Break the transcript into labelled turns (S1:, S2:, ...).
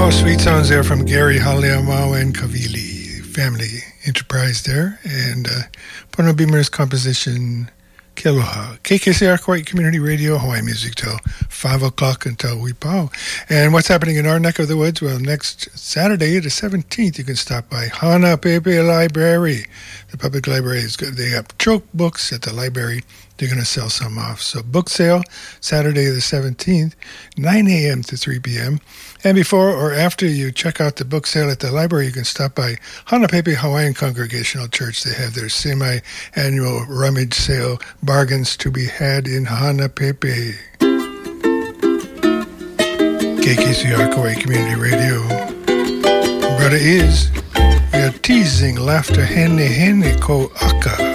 S1: Sweet sounds there from Gary Haleamau and Kavili family enterprise there, and Pono Beamer's composition Kealoha. KKCR Kauai Community Radio, Hawaii Music till 5 o'clock until we pow. And what's happening in our neck of the woods? Well, next Saturday, the 17th, you can stop by Hana Pepe Library. The public library is good. They have choke books at the library. They're going to sell some off. So book sale, Saturday the 17th, 9 a.m. to 3 p.m. And before or after you check out the book sale at the library, you can stop by Hanapepe Hawaiian Congregational Church. They have their semi-annual rummage sale, bargains to be had in Hanapepe. KKCR Kauai Community Radio. Brother is, we are teasing laughter hene hene ko aka.